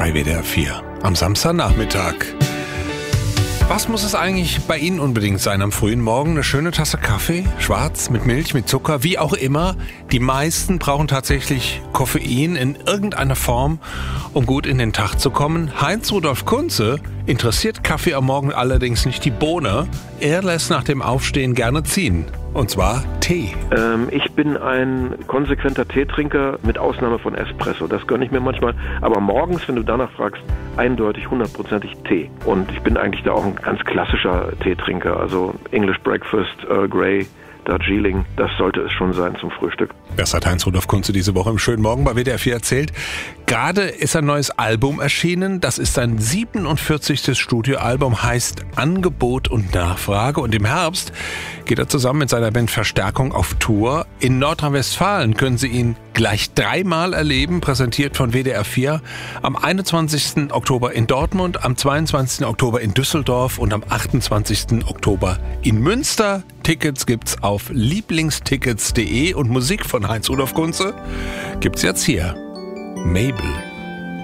bei WDR 4 am Samstagnachmittag. Was muss es eigentlich bei Ihnen unbedingt sein am frühen Morgen? Eine schöne Tasse Kaffee, schwarz, mit Milch, mit Zucker, wie auch immer. Die meisten brauchen tatsächlich Koffein in irgendeiner Form, um gut in den Tag zu kommen. Heinz-Rudolf Kunze interessiert Kaffee am Morgen allerdings nicht die Bohne. Er lässt nach dem Aufstehen gerne ziehen. Und zwar Tee. Ich bin ein konsequenter Teetrinker mit Ausnahme von Espresso. Das gönne ich mir manchmal. Aber morgens, wenn du danach fragst, eindeutig 100%ig Tee. Und ich bin eigentlich da auch ein ganz klassischer Teetrinker. Also English Breakfast, Earl Grey, Darjeeling, das sollte es schon sein zum Frühstück. Das hat Heinz-Rudolf Kunze diese Woche im Schönen Morgen bei WDR 4 erzählt. Gerade ist ein neues Album erschienen. Das ist sein 47. Studioalbum, heißt Angebot und Nachfrage. Und im Herbst geht er zusammen mit seiner Band Verstärkung auf Tour. In Nordrhein-Westfalen können Sie ihn gleich 3-mal erleben, präsentiert von WDR 4. Am 21. Oktober in Dortmund, am 22. Oktober in Düsseldorf und am 28. Oktober in Münster. Tickets gibt's auf lieblingstickets.de und Musik von Heinz-Rudolf Kunze gibt's jetzt hier. Mabel.